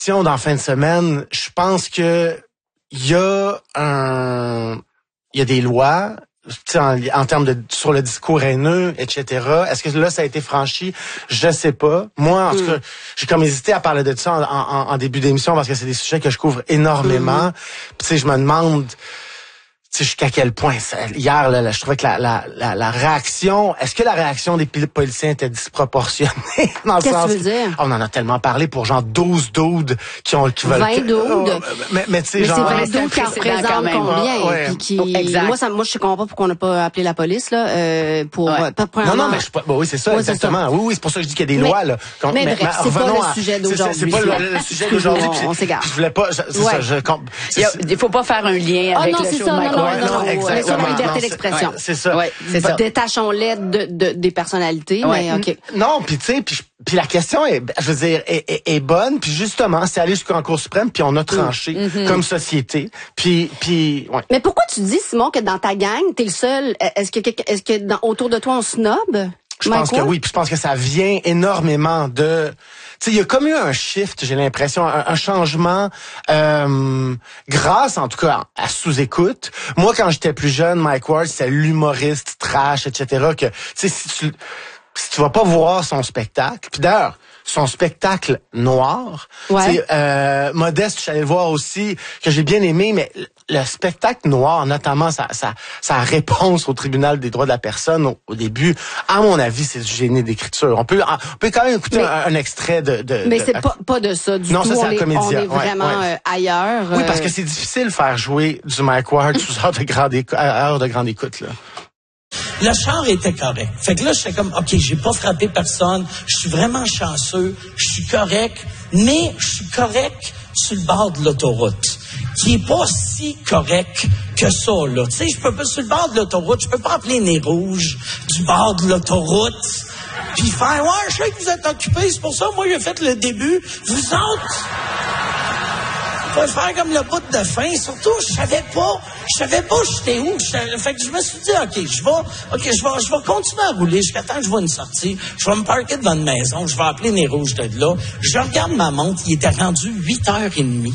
Dans fin de semaine, je pense que il y a des lois, en termes sur le discours haineux, etc. Est-ce que là, ça a été franchi? Je sais pas. Moi, en tout cas, j'ai comme hésité à parler de ça en début d'émission parce que c'est des sujets que je couvre énormément. Puis, je me demande, jusqu'à quel point hier là, je trouvais que la réaction, est-ce que la réaction des policiers était disproportionnée dans le sens? Qu'est-ce que tu veux dire? On en a tellement parlé pour genre 12 doudes qui veulent 20 doudes. Mais tu sais genre c'est 20 doudes qui représentent combien? Ouais. Exact. Moi je comprends pas pourquoi on n'a pas appelé la police là Non mais oui, c'est ça exactement. C'est ça. Oui, c'est pour ça que je dis qu'il y a des lois là. Mais bref, c'est pas le sujet d'aujourd'hui. C'est pas le sujet d'aujourd'hui. On s'égare. Je voulais pas il faut pas faire un lien avec le show de Michael. Non, exactement. Sur la liberté d'expression. C'est ça. Ouais, c'est ça. Détachons-les des personnalités, mais OK. Non, puis tu sais, puis la question est, je veux dire, est bonne, puis justement, c'est allé jusqu'en Cour suprême, puis on a tranché comme société, puis ouais. Mais pourquoi tu dis, Simon, que dans ta gang, t'es le seul, est-ce que autour de toi on snob? Je pense que oui, puis je pense que ça vient énormément de... Tu sais, il y a comme eu un shift, j'ai l'impression, un changement grâce, en tout cas, à sous-écoute. Moi, quand j'étais plus jeune, Mike Ward, c'était l'humoriste trash, etc. Que, tu sais, si tu vas pas voir son spectacle, puis d'ailleurs, son spectacle noir, Modeste, je suis allé le voir aussi, que j'ai bien aimé, mais le spectacle noir, notamment sa réponse au tribunal des droits de la personne au début, à mon avis, c'est du génie d'écriture. On peut quand même écouter un extrait de mais c'est pas de ça du non, tout. Ça, c'est la comédie. On est vraiment ailleurs. Oui, parce que c'est difficile de faire jouer du Mike Ward sous heure de grande écoute, là. Le char était correct. Fait que là, j'étais comme, OK, j'ai pas frappé personne. Je suis vraiment chanceux. Je suis correct. Mais je suis correct sur le bord de l'autoroute, qui est pas si correct que ça, là. Tu sais, je peux pas, sur le bord de l'autoroute, je peux pas appeler Nez Rouge du bord de l'autoroute puis faire, ouais, je sais que vous êtes occupés, c'est pour ça, moi, j'ai fait le début. Vous autres... Faut faire comme le bout de fin. Surtout, je savais pas j'étais où. Fait que je me suis dit, je vais continuer à rouler jusqu'à temps que je vois une sortie. Je vais me parquer devant une maison. Je vais appeler Nez Rouges de là. Je regarde ma montre. Il était rendu 8h30.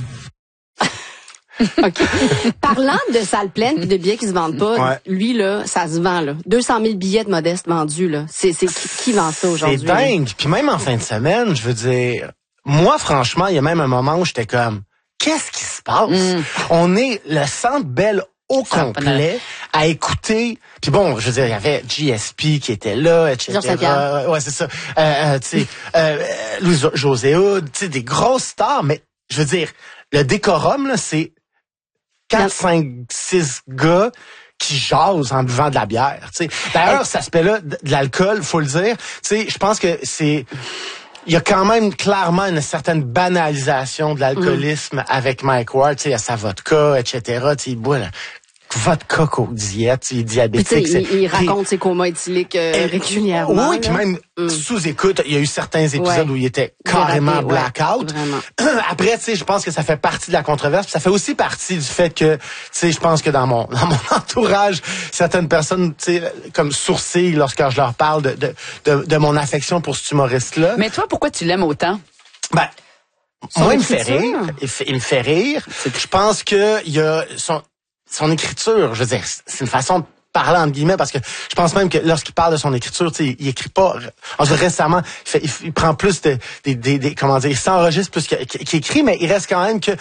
OK. Parlant de salles pleines et de billets qui se vendent pas, lui, là, ça se vend, là. 200 000 billets de Modeste vendus, là. C'est qui vend ça aujourd'hui? C'est dingue. Puis même en fin de semaine, je veux dire, moi, franchement, il y a même un moment où j'étais comme, qu'est-ce qui se passe? On est le Centre Bell au complet à écouter. Puis bon, je veux dire, il y avait GSP qui était là, etc. Ouais, c'est ça. Tu sais, Louis-José Hood, tu sais, des grosses stars. Mais je veux dire, le décorum, là, c'est 4, 5, 6 gars qui jasent en buvant de la bière. Tu sais. D'ailleurs, cet aspect-là de l'alcool, faut le dire. Tu sais, je pense que c'est... Il y a quand même clairement une certaine banalisation de l'alcoolisme avec Mike Ward. Tu sais, il y a sa vodka, etc. Tu sais, il boit la vodka qu'au diète, il est diabétique. Il raconte ses comas éthyliques régulièrement. Oui, puis même sous écoute, il y a eu certains épisodes où il était carrément blackout. Après, tu sais, je pense que ça fait partie de la controverse. Puis ça fait aussi partie du fait que, tu sais, je pense que dans mon entourage, certaines personnes, tu sais, comme sourcillent lorsque je leur parle de mon affection pour cet humoriste-là. Mais toi, pourquoi tu l'aimes autant? Ben, moi, il me fait rire. Il me fait rire. Je pense que il y a son écriture, je veux dire, c'est une façon de parler entre guillemets, parce que je pense même que lorsqu'il parle de son écriture, tu sais, il écrit pas. Récemment, il prend plus des comment dire, il s'enregistre plus qu'il écrit, mais il reste quand même que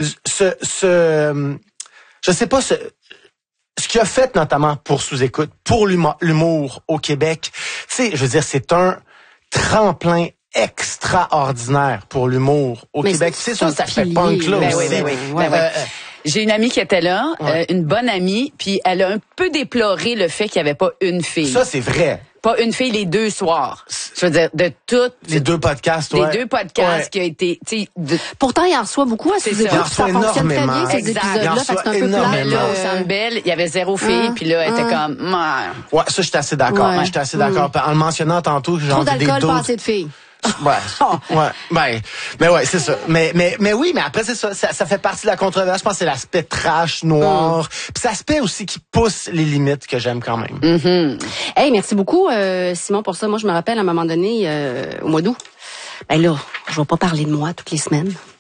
je sais pas ce qu'il a fait notamment pour sous-écoute, pour l'humour au Québec. Tu sais, je veux dire, c'est un tremplin extraordinaire pour l'humour au Québec. C'est sûr, ça fait punk là aussi. J'ai une amie qui était là, une bonne amie, puis elle a un peu déploré le fait qu'il n'y avait pas une fille. Ça, c'est vrai. Pas une fille les 2 soirs. Je veux dire, de toutes... Les 2 podcasts, Les 2 podcasts qui ont été... Pourtant, il en reçoit beaucoup à ces épisodes. Ça fonctionne très bien, ces épisodes-là, parce que c'est un peu plat. Là, au Centre Bell, il y avait 0 fille, puis là, elle était comme... Ouais, ça, j'étais assez d'accord. J'étais assez d'accord. En le mentionnant tantôt, j'ai envie des d'alcool, pas assez de filles. Mais ouais, c'est ça. Mais oui, mais après c'est ça fait partie de la controverse. Je pense que c'est l'aspect trash, noir, puis c'est l'aspect aussi qui pousse les limites que j'aime quand même. Hey, merci beaucoup Simon pour ça. Moi je me rappelle à un moment donné au mois d'août. Ben là, je vais pas parler de moi toutes les semaines.